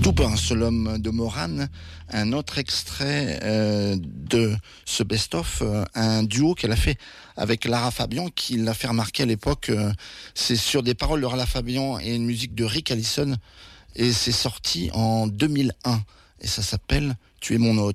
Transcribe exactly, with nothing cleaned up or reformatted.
Tout pour un seul homme de Morane, un autre extrait euh, de ce best-of, euh, un duo qu'elle a fait avec Lara Fabian, qui l'a fait remarquer à l'époque. Euh, c'est sur des paroles de Lara Fabian et une musique de Rick Allison, et c'est sorti en deux mille un, et ça s'appelle « Tu es mon autre ».